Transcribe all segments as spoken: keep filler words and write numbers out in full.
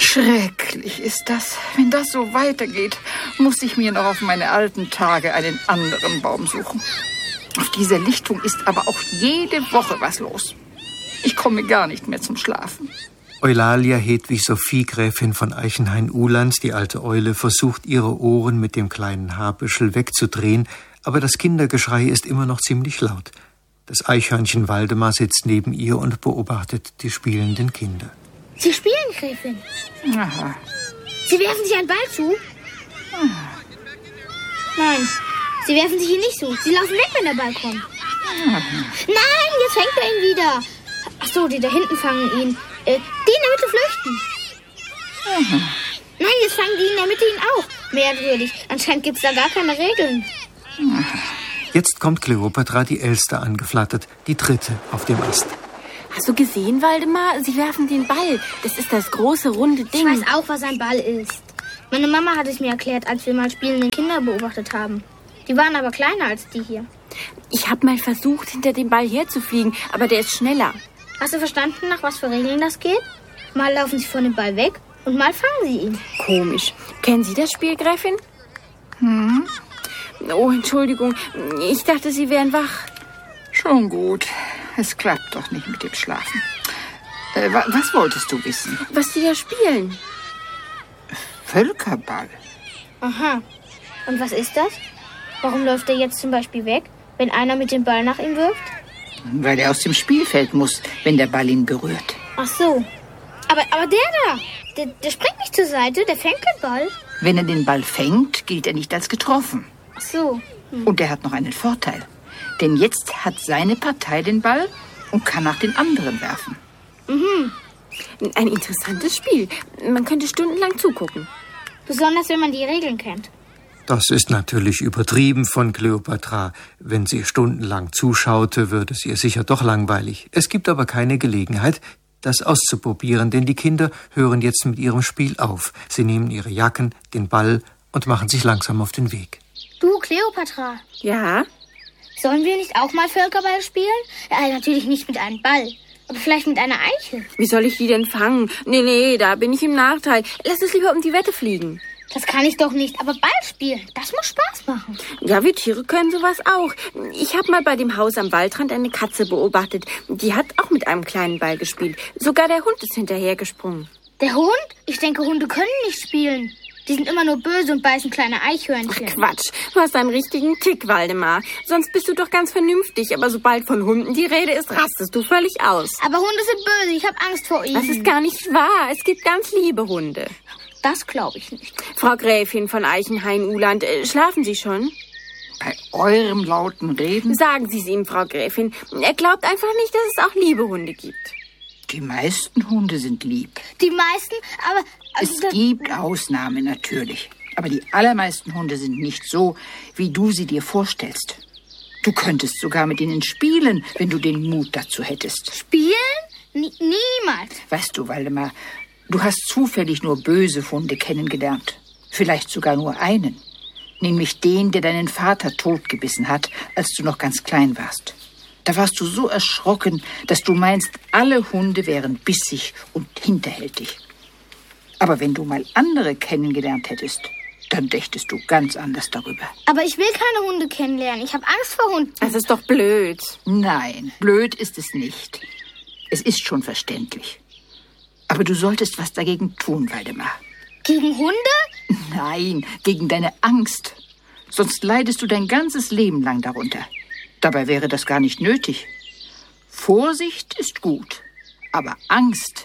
Schrecklich ist das. Wenn das so weitergeht, muss ich mir noch auf meine alten Tage einen anderen Baum suchen. Auf dieser Lichtung ist aber auch jede Woche was los. Ich komme gar nicht mehr zum Schlafen. Eulalia Hedwig Sophie, Gräfin von Eichenhain-Uhland, die alte Eule, versucht, ihre Ohren mit dem kleinen Haarbüschel wegzudrehen, aber das Kindergeschrei ist immer noch ziemlich laut. Das Eichhörnchen Waldemar sitzt neben ihr und beobachtet die spielenden Kinder. Sie spielen, Gräfin. Aha. Sie werfen sich einen Ball zu? Nein, Sie werfen sich ihn nicht zu. Sie laufen weg, wenn der Ball kommt. Aha. Nein, jetzt fängt er ihn wieder. Ach so, die da hinten fangen ihn. Äh, die in der Mitte flüchten. Aha. Nein, jetzt fangen die in der Mitte ihn auch. Merkwürdig. Anscheinend gibt es da gar keine Regeln. Aha. Jetzt kommt Kleopatra, die Elster, angeflattert, die dritte auf dem Ast. Hast du gesehen, Waldemar? Sie werfen den Ball. Das ist das große, runde Ding. Ich weiß auch, was ein Ball ist. Meine Mama hat es mir erklärt, als wir mal spielende Kinder beobachtet haben. Die waren aber kleiner als die hier. Ich habe mal versucht, hinter dem Ball herzufliegen, aber der ist schneller. Hast du verstanden, nach was für Regeln das geht? Mal laufen sie von dem Ball weg und mal fangen sie ihn. Komisch. Kennen Sie das Spiel, Gräfin? Hm? Oh, Entschuldigung. Ich dachte, Sie wären wach. Schon gut. Es klappt doch nicht mit dem Schlafen. Äh, wa- was wolltest du wissen? Was die da spielen? Völkerball. Aha. Und was ist das? Warum läuft er jetzt zum Beispiel weg, wenn einer mit dem Ball nach ihm wirft? Weil er aus dem Spielfeld muss, wenn der Ball ihn berührt. Ach so. Aber, aber der da, der, der springt nicht zur Seite, der fängt den Ball. Wenn er den Ball fängt, gilt er nicht als getroffen. Ach so. Hm. Und er hat noch einen Vorteil. Denn jetzt hat seine Partei den Ball und kann nach den anderen werfen. Mhm. Ein interessantes Spiel. Man könnte stundenlang zugucken. Besonders, wenn man die Regeln kennt. Das ist natürlich übertrieben von Kleopatra. Wenn sie stundenlang zuschaute, würde es ihr sicher doch langweilig. Es gibt aber keine Gelegenheit, das auszuprobieren, denn die Kinder hören jetzt mit ihrem Spiel auf. Sie nehmen ihre Jacken, den Ball und machen sich langsam auf den Weg. Du, Kleopatra, Ja? sollen wir nicht auch mal Völkerball spielen? Ja, natürlich nicht mit einem Ball, aber vielleicht mit einer Eiche. Wie soll ich die denn fangen? Nee, nee, da bin ich im Nachteil. Lass es lieber um die Wette fliegen. Das kann ich doch nicht, aber Ball spielen, das muss Spaß machen. Ja, wir Tiere können sowas auch. Ich habe mal bei dem Haus am Waldrand eine Katze beobachtet. Die hat auch mit einem kleinen Ball gespielt. Sogar der Hund ist hinterhergesprungen. Der Hund? Ich denke, Hunde können nicht spielen. Die sind immer nur böse und beißen kleine Eichhörnchen. Quatsch, du hast einen richtigen Tick, Waldemar. Sonst bist du doch ganz vernünftig, aber sobald von Hunden die Rede ist, rastest du völlig aus. Aber Hunde sind böse, ich habe Angst vor ihnen. Das ist gar nicht wahr. Es gibt ganz liebe Hunde. Das glaube ich nicht. Frau Gräfin von Eichenhain-Uhland, äh, schlafen Sie schon? Bei eurem lauten Reden? Sagen Sie es ihm, Frau Gräfin. Er glaubt einfach nicht, dass es auch liebe Hunde gibt. Die meisten Hunde sind lieb. Die meisten, aber... Also Es das- gibt Ausnahmen natürlich. Aber die allermeisten Hunde sind nicht so, wie du sie dir vorstellst. Du könntest sogar mit ihnen spielen, wenn du den Mut dazu hättest. Spielen? Nie, niemals. Weißt du, Waldemar, du hast zufällig nur böse Hunde kennengelernt. Vielleicht sogar nur einen. Nämlich den, der deinen Vater totgebissen hat, als du noch ganz klein warst. Da warst du so erschrocken, dass du meinst, alle Hunde wären bissig und hinterhältig. Aber wenn du mal andere kennengelernt hättest, dann dächtest du ganz anders darüber. Aber ich will keine Hunde kennenlernen. Ich habe Angst vor Hunden. Das ist doch blöd. Nein, blöd ist es nicht. Es ist schon verständlich. Aber du solltest was dagegen tun, Waldemar. Gegen Hunde? Nein, gegen deine Angst. Sonst leidest du dein ganzes Leben lang darunter. Dabei wäre das gar nicht nötig. Vorsicht ist gut, aber Angst...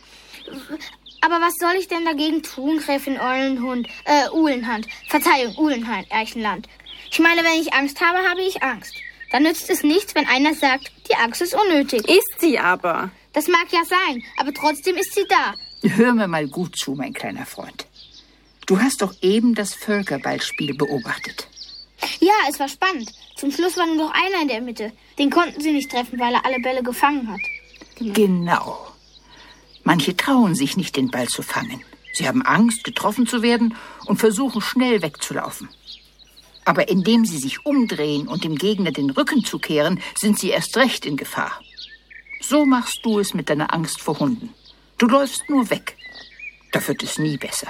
Aber was soll ich denn dagegen tun, Gräfin Eulenhund, äh, Uhlenhand? Verzeihung, Uhlenhand, Eichenland. Ich meine, wenn ich Angst habe, habe ich Angst. Dann nützt es nichts, wenn einer sagt, die Angst ist unnötig. Ist sie aber. Das mag ja sein, aber trotzdem ist sie da. Hör mir mal gut zu, mein kleiner Freund. Du hast doch eben das Völkerballspiel beobachtet. Ja, es war spannend. Zum Schluss war nur noch einer in der Mitte. Den konnten sie nicht treffen, weil er alle Bälle gefangen hat. Genau. Genau. Manche trauen sich nicht, den Ball zu fangen. Sie haben Angst, getroffen zu werden und versuchen, schnell wegzulaufen. Aber indem sie sich umdrehen und dem Gegner den Rücken zukehren, sind sie erst recht in Gefahr. So machst du es mit deiner Angst vor Hunden. Du läufst nur weg. Da wird es nie besser.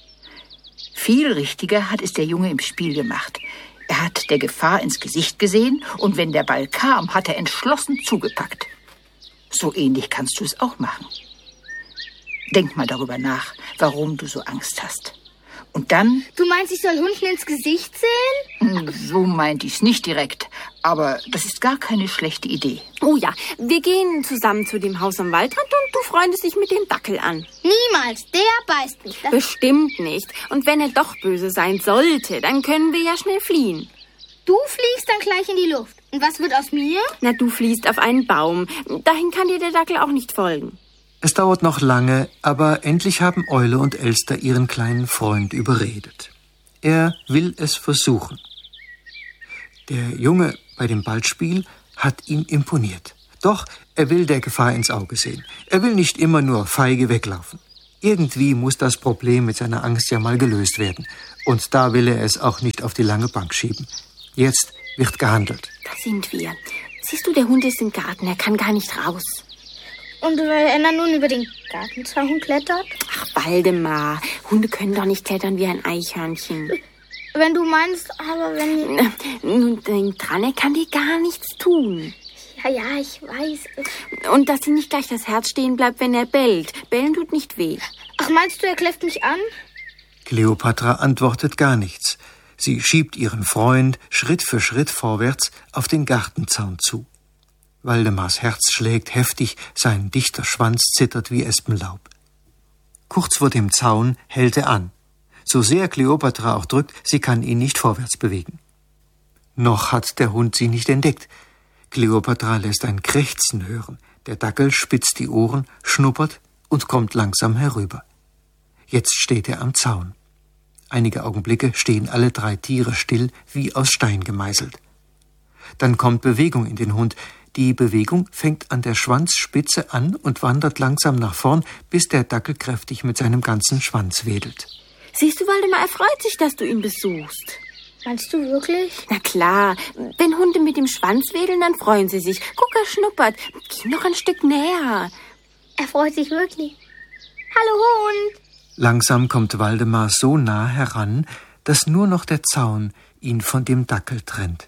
Viel richtiger hat es der Junge im Spiel gemacht. Er hat der Gefahr ins Gesicht gesehen und wenn der Ball kam, hat er entschlossen zugepackt. So ähnlich kannst du es auch machen. Denk mal darüber nach, warum du so Angst hast. Und dann... Du meinst, ich soll Hunden ins Gesicht sehen? So meinte ich es nicht direkt, aber das ist gar keine schlechte Idee. Oh ja, wir gehen zusammen zu dem Haus am Waldrand und du freundest dich mit dem Dackel an. Niemals, der beißt mich. Das Bestimmt nicht. Und wenn er doch böse sein sollte, dann können wir ja schnell fliehen. Du fliegst dann gleich in die Luft. Und was wird aus mir? Na, du fliehst auf einen Baum. Dahin kann dir der Dackel auch nicht folgen. Es dauert noch lange, aber endlich haben Eule und Elster ihren kleinen Freund überredet. Er will es versuchen. Der Junge bei dem Ballspiel hat ihm imponiert. Doch er will der Gefahr ins Auge sehen. Er will nicht immer nur feige weglaufen. Irgendwie muss das Problem mit seiner Angst ja mal gelöst werden. Und da will er es auch nicht auf die lange Bank schieben. Jetzt wird gehandelt. Da sind wir. Siehst du, der Hund ist im Garten. Er kann gar nicht raus. Und wenn er nun über den Gartenzaun klettert? Ach, Waldemar, Hunde können doch nicht klettern wie ein Eichhörnchen. Wenn du meinst, aber wenn... Nun, denk dran, er kann dir gar nichts tun. Ja, ja, ich weiß. Und dass ihm nicht gleich das Herz stehen bleibt, wenn er bellt. Bellen tut nicht weh. Ach, meinst du, er kläfft mich an? Kleopatra antwortet gar nichts. Sie schiebt ihren Freund Schritt für Schritt vorwärts auf den Gartenzaun zu. Waldemars Herz schlägt heftig, sein dichter Schwanz zittert wie Espenlaub. Kurz vor dem Zaun hält er an. So sehr Kleopatra auch drückt, sie kann ihn nicht vorwärts bewegen. Noch hat der Hund sie nicht entdeckt. Kleopatra lässt ein Krächzen hören. Der Dackel spitzt die Ohren, schnuppert und kommt langsam herüber. Jetzt steht er am Zaun. Einige Augenblicke stehen alle drei Tiere still, wie aus Stein gemeißelt. Dann kommt Bewegung in den Hund. Die Bewegung fängt an der Schwanzspitze an und wandert langsam nach vorn, bis der Dackel kräftig mit seinem ganzen Schwanz wedelt. Siehst du, Waldemar, er freut sich, dass du ihn besuchst. Meinst du wirklich? Na klar, wenn Hunde mit dem Schwanz wedeln, dann freuen sie sich. Guck, er schnuppert. Geh noch ein Stück näher. Er freut sich wirklich. Hallo, Hund. Langsam kommt Waldemar so nah heran, dass nur noch der Zaun ihn von dem Dackel trennt.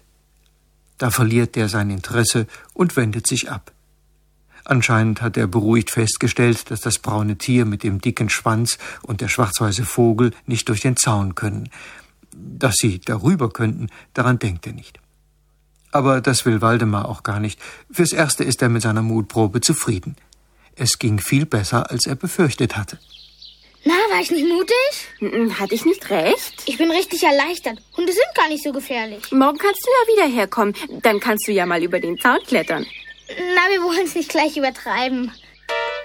Da verliert er sein Interesse und wendet sich ab. Anscheinend hat er beruhigt festgestellt, dass das braune Tier mit dem dicken Schwanz und der schwarz-weiße Vogel nicht durch den Zaun können. Dass sie darüber könnten, daran denkt er nicht. Aber das will Waldemar auch gar nicht. Fürs Erste ist er mit seiner Mutprobe zufrieden. Es ging viel besser, als er befürchtet hatte. Na, war ich nicht mutig? Hatte ich nicht recht? Ich bin richtig erleichtert. Hunde sind gar nicht so gefährlich. Morgen kannst du ja wieder herkommen. Dann kannst du ja mal über den Zaun klettern. Na, wir wollen es nicht gleich übertreiben.